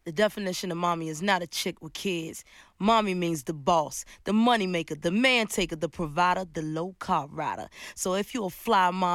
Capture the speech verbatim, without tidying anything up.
The definition of mommy is not a chick with kids. Mommy means the boss, the money maker, the man taker, the provider, the low car rider. So if you a fly mom,